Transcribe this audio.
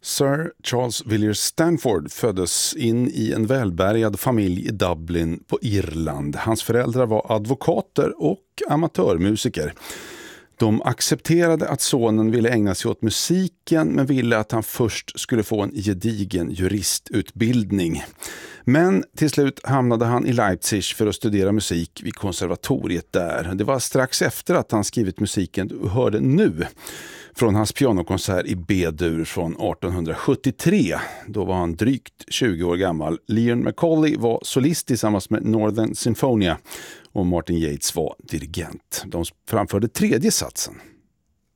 Sir Charles Villiers Stanford föddes in i en välbärgad familj i Dublin på Irland. Hans föräldrar var advokater och amatörmusiker. De accepterade att sonen ville ägna sig åt musiken men ville att han först skulle få en gedigen juristutbildning. Men till slut hamnade han i Leipzig för att studera musik vid konservatoriet där. Det var strax efter att han skrivit musiken du hörde nu från hans pianokonsert i B-dur från 1873. Då var han drygt 20 år gammal. Leon Macaulay var solist tillsammans med Northern Sinfonia och Martin Yates var dirigent. De framförde tredje satsen.